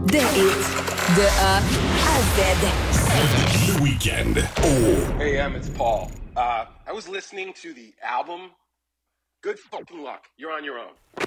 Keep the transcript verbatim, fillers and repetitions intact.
De Hit, de A à Z. The Weeknd. Oh. Hey, Em, it's Paul. Uh, I was listening to the album. Good fucking luck. You're on your own.